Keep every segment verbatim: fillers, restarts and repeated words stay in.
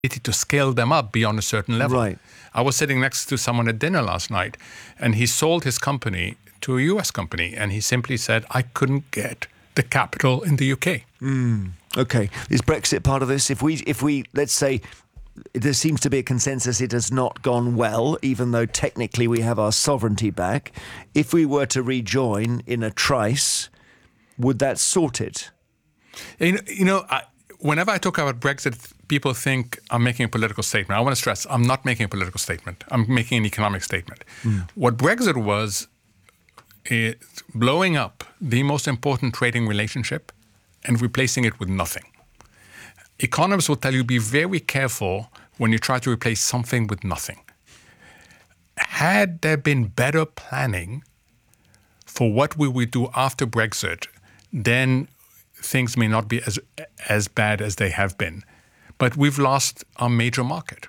to scale them up beyond a certain level. Right. I was sitting next to someone at dinner last night, and he sold his company to a U S company, and he simply said, I couldn't get the capital in the U K. Mm. Okay. Is Brexit part of this? If we, if we, let's say, there seems to be a consensus it has not gone well, even though technically we have our sovereignty back. If we were to rejoin in a trice, would that sort it? You know, you know I, whenever I talk about Brexit, people think I'm making a political statement. I want to stress, I'm not making a political statement. I'm making an economic statement. Mm. What Brexit was, is blowing up the most important trading relationship and replacing it with nothing. Economists will tell you, be very careful when you try to replace something with nothing. Had there been better planning for what we would do after Brexit, then things may not be as as bad as they have been. But we've lost our major market.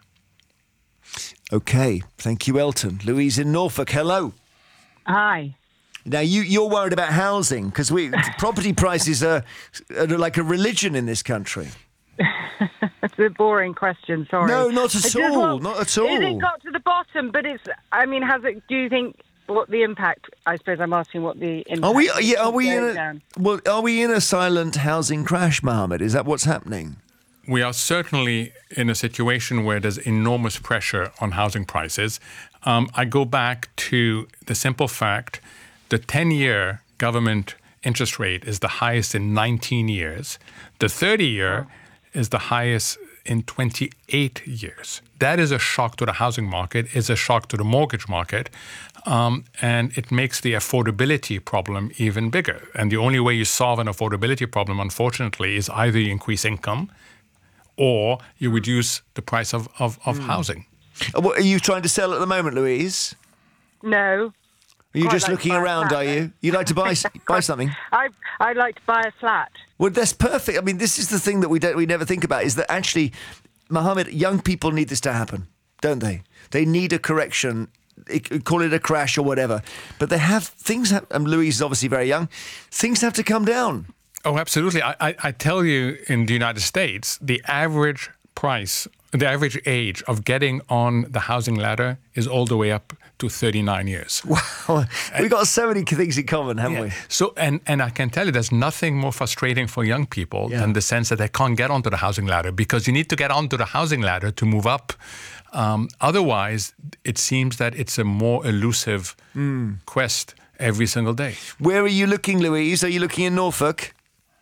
Okay, thank you, Elton. Louise in Norfolk, hello. Hi. Now, you, you're worried about housing, because we property prices are, are like a religion in this country. It's a boring question, sorry. No, not at all, well, not at all. Is it got to the bottom? But it's, I mean, has it, do you think, what the impact, I suppose I'm asking what the impact are we, yeah, are we in a, down. Well, are we in a silent housing crash, Mohammed? Is that what's happening? We are certainly in a situation where there's enormous pressure on housing prices. Um, I go back to the simple fact the ten-year government interest rate is the highest in nineteen years. The thirty-year oh. is the highest in twenty-eight years. That is a shock to the housing market, is a shock to the mortgage market, um, and it makes the affordability problem even bigger. And the only way you solve an affordability problem, unfortunately, is either you increase income or you reduce the price of, of, of mm. housing. What, are you trying to sell at the moment, Louise? No. Are you Quite just like looking around, are you? You'd like to buy buy something? I, I'd like to buy a flat. Well, that's perfect. I mean, this is the thing that we don't we never think about, is that actually, Mohammed, young people need this to happen, don't they? They need a correction, call it a crash or whatever. But they have, things have, and Louise is obviously very young, things have to come down. Oh, absolutely. I, I, I tell you, in the United States, the average price, the average age of getting on the housing ladder is all the way up to thirty-nine years. Wow. We've got so many things in common, haven't yeah. we? So, and, and I can tell you, there's nothing more frustrating for young people yeah. than the sense that they can't get onto the housing ladder, because you need to get onto the housing ladder to move up. Um, otherwise, it seems that it's a more elusive mm. quest every single day. Where are you looking, Louise? Are you looking in Norfolk?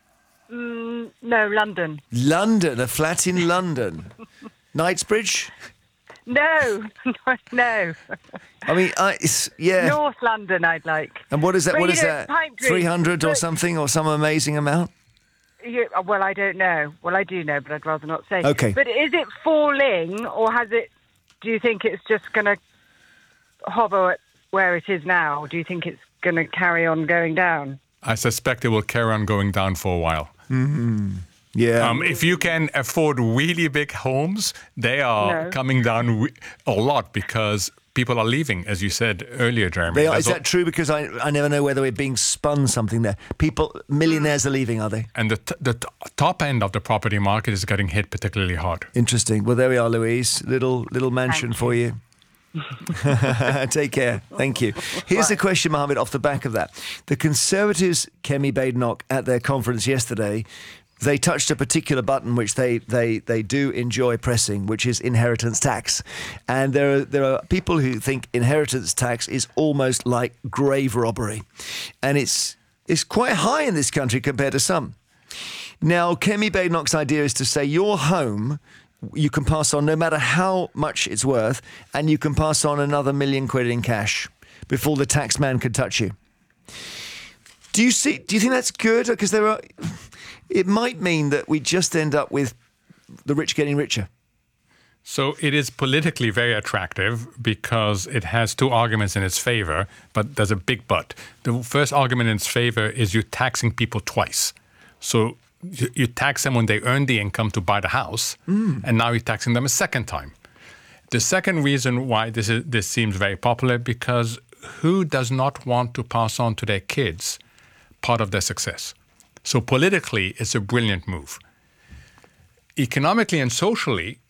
Mm, no, London. London, a flat in London. Knightsbridge? No, no. I mean, I, it's, yeah. North London, I'd like. And what is that? But, what is know, that? three hundred or something, or some amazing amount? You, well, I don't know. Well, I do know, but I'd rather not say. Okay. But is it falling, or has it? Do you think it's just going to hover at where it is now? Or do you think it's going to carry on going down? I suspect it will carry on going down for a while. Mm-hmm. Yeah. Um, if you can afford really big homes, they are no. coming down a lot because people are leaving, as you said earlier, Jeremy. They are, is that true? Because I I never know whether we're being spun something there. People, millionaires are leaving, are they? And the t- the t- top end of the property market is getting hit particularly hard. Interesting. Well, there we are, Louise. Little little mansion for you. Take care. Thank you. Here's a question, Mohammed, off the back of that. The Conservatives, Kemi Badenoch, at their conference yesterday, they touched a particular button which they, they, they do enjoy pressing, which is inheritance tax. And there are, there are people who think inheritance tax is almost like grave robbery. And it's it's quite high in this country compared to some. Now, Kemi Badenoch's idea is to say your home you can pass on no matter how much it's worth, and you can pass on another million quid in cash before the tax man could touch you. Do you see? Do you think that's good? Because there are, it might mean that we just end up with the rich getting richer. So it is politically very attractive because it has two arguments in its favor, but there's a big but. The first argument in its favor is you're taxing people twice. So you, you tax them when they earn the income to buy the house, mm. and now you're taxing them a second time. The second reason why this is this seems very popular, because who does not want to pass on to their kids part of their success? So politically, it's a brilliant move. Economically and socially,